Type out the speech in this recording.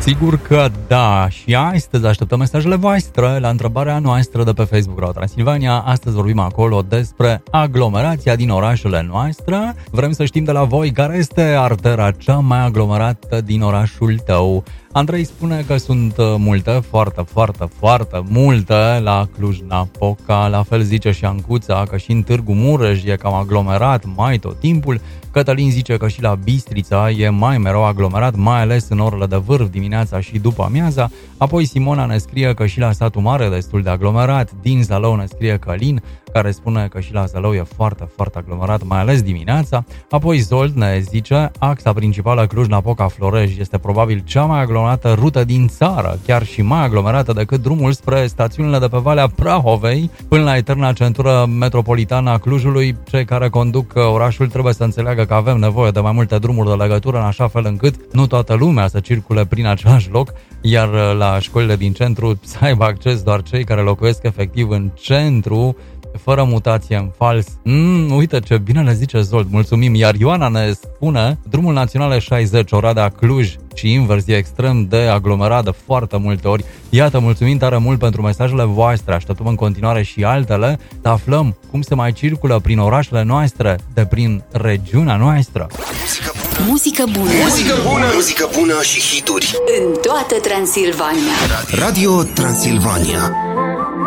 Sigur că da, și astăzi așteptăm mesajele voastre la întrebarea noastră de pe Facebook Radio Transilvania. Astăzi vorbim acolo despre aglomerația din orașele noastre. Vrem să știm de la voi care este artera cea mai aglomerată din orașul tău. Andrei spune că sunt multe, foarte multe la Cluj-Napoca. La fel zice și Ancuța că și în Târgu Mureș e cam aglomerat mai tot timpul. Cătălin zice că și la Bistrița e mai mereu aglomerat, mai ales în orele de vârf, dimineața și după amiaza. Apoi Simona ne scrie că și la Satul Mare e destul de aglomerat. Din Zalău ne scrie Călin, care spune că și la Zalău e foarte aglomerat, mai ales dimineața. Apoi Zold ne zice, axa principală Cluj-Napoca-Floreș este probabil cea mai aglomerată rută din țară, chiar și mai aglomerată decât drumul spre stațiunile de pe Valea Prahovei până la eterna centură metropolitană a Clujului. Cei care conduc orașul trebuie să înțeleagă că avem nevoie de mai multe drumuri de legătură, în așa fel încât nu toată lumea să circule prin același loc, iar la școlile din centru să aibă acces doar cei care locuiesc efectiv în centru, fără mutație în fals. Uite ce bine le zice Zold, mulțumim. Iar Ioana ne spune, drumul național 60 Oradea-Cluj și invers e extrem de aglomerat de foarte multe ori. Iată, mulțumim tare mult pentru mesajele voastre, așteptăm în continuare și altele, să aflăm cum se mai circulă prin orașele noastre, de prin regiunea noastră. Muzică bună. Muzică bună. Muzică bună și hituri în toată Transilvania. Radio Transilvania.